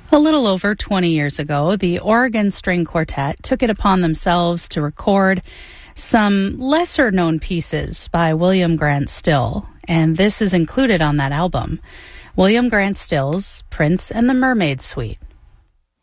A little over 20 years ago, the Oregon String Quartet took it upon themselves to record some lesser-known pieces by William Grant Still, and this is included on that album. William Grant Still's Prince and the Mermaid Suite.